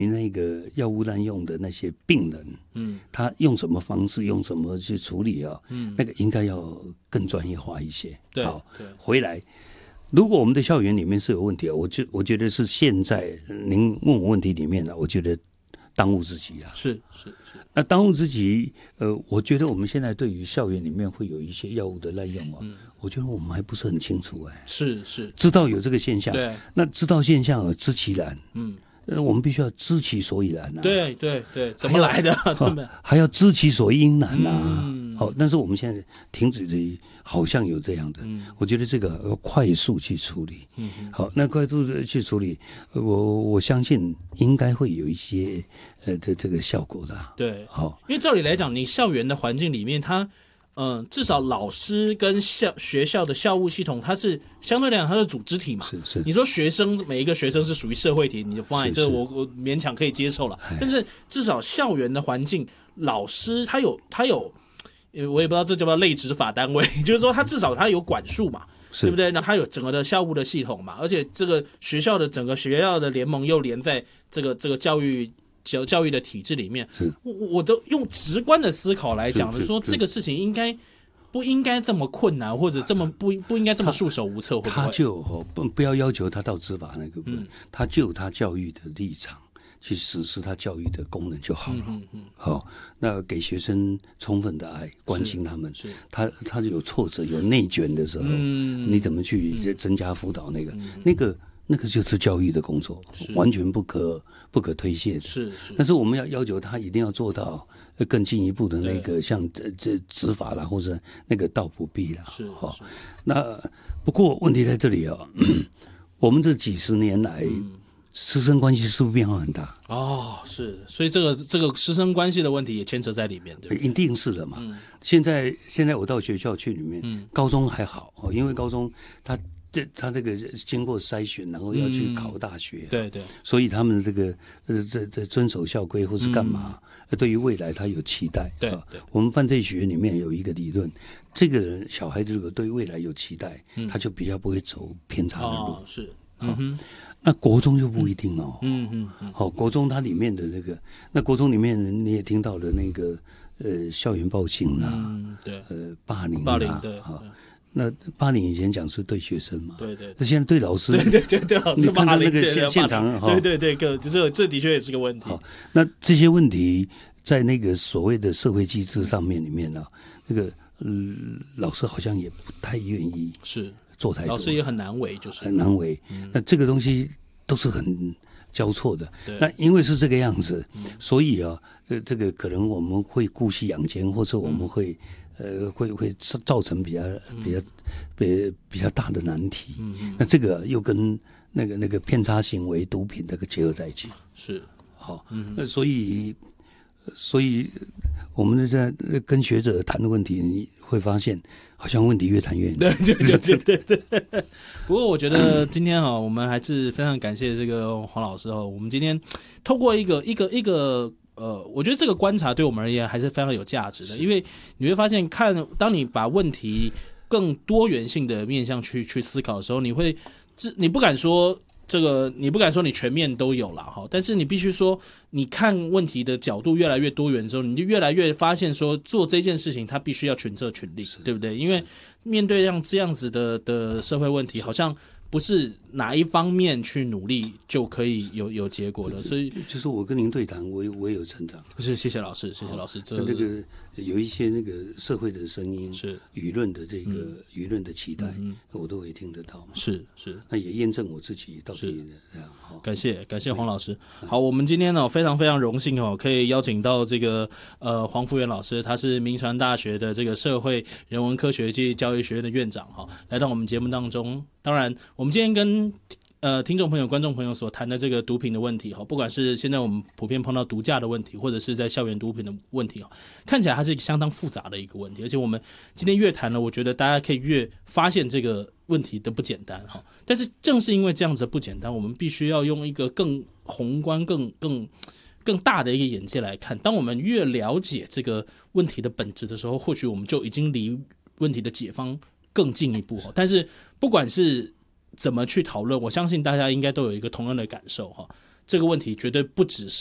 那个药物滥用的那些病人，他用什么方式，用什么去处理啊？那个应该要更专业化一些。 对， 好，回来，如果我们的校园里面是有问题啊，我觉得是现在您问我问题里面呢，我觉得当务之急啊。 是。 那当务之急，我觉得我们现在对于校园里面会有一些药物的滥用啊，我觉得我们还不是很清楚是知道有这个现象， 对， 那知道现象而知其然，我们必须要知其所以然啊。 对，怎么来的？ 还要知其所以然啊。好，但是我们现在停止的好像有这样的，我觉得这个要快速去处理。好，那快速去处理，我相信应该会有一些这个效果的。 对， 好， 因为照理来讲，你校园的环境里面，它至少老师跟学校的校务系统，它是相对来讲它是组织体嘛。 是。 你说每一个学生是属于社会体，你就放在这我勉强可以接受了。但是至少校园的环境，老师他有，我也不知道这叫不叫类执法单位，就是说他至少他有管束嘛，对不对？那他有整个的校务的系统嘛，而且这个学校的整个学校的联盟又连在这个教育的体制里面。我都用直观的思考来讲的，说这个事情不应该这么困难，或者这么不应该这么束手无策。 他就不要要求他到执法那个部分，他就有他教育的立场去实施他教育的功能就好了。好，那给学生充分的爱，关心他们。他有挫折、有内卷的时候，你怎么去增加辅导？那个就是教育的工作，完全不可推卸的。 是。 但是我们要求他一定要做到更进一步的那个，像这执法啦，或者那个到不必啦。 是。 那不过问题在这里啊，我们这几十年来。师生关系是不是变化很大？ 是，所以这个师生关系的问题也牵扯在里面，对不对？ 一定是的嘛。现在我到学校去里面，高中还好，因为高中他这个经过筛选，然后要去考大学， 对， 所以他们这个这遵守校规或是干嘛，对于未来他有期待。 对， 我们犯罪学里面有一个理论，这个小孩子如果对未来有期待，他就比较不会走偏差的路。 是。 那国中就不一定哦。好，国中它里面的那国中里面你也听到的那个校园暴行啦， 对， 霸凌， 对。 那霸凌以前讲是对学生嘛， 对， 那现在对老师， 对老师霸凌， 你看到那个现场， 对，这的确也是个问题。 好，那这些问题在那个所谓的社会机制上面里面呢，那个老师好像也不太愿意是。 做太多， 老师也很难为，就是很难为。那这个东西都是很交错的。那因为是这个样子，所以啊，这个可能我们会姑息养奸，或者我们会会造成比较大的难题。那这个又跟那个偏差行为、毒品这个结合在一起。 是。 好，所以我们在跟学者谈的问题，你会发现好像问题越谈越远。 对。不过我觉得今天我们还是非常感谢这个黄老师我们今天透过一个我觉得这个观察对我们而言还是非常有价值的，因为你会发现当你把问题更多元性的面向去思考的时候，你不敢说。你不敢说你全面都有啦，但是你必须说，你看问题的角度越来越多元之后，你就越来越发现说，做这件事情它必须要群策群力，对不对？因为面对这样子的社会问题，好像不是哪一方面去努力就可以有结果的，所以就是我跟您对谈，我也有成长。 谢谢老师，谢谢老师。 那个有一些那个社会的声音， 是舆论的舆论的期待，我都会听得到嘛。 是， 那也验证我自己到底这样。 感谢黄老师。好，我们今天非常非常荣幸可以邀请到这个黄福元老师，他是铭传大学的这个社会人文科学暨教育学院的院长来到我们节目当中。当然，我们今天跟听众朋友、观众朋友所谈的这个毒品的问题不管是现在我们普遍碰到毒驾的问题，或者是在校园毒品的问题看起来它是相当复杂的一个问题，而且我们今天越谈了，我觉得大家可以越发现这个问题的不简单但是正是因为这样子的不简单，我们必须要用一个更宏观、更大的一个眼界来看。当我们越了解这个问题的本质的时候，或许我们就已经离问题的解方更进一步但是不管是怎么去讨论，我相信大家应该都有一个同样的感受这个问题绝对不只是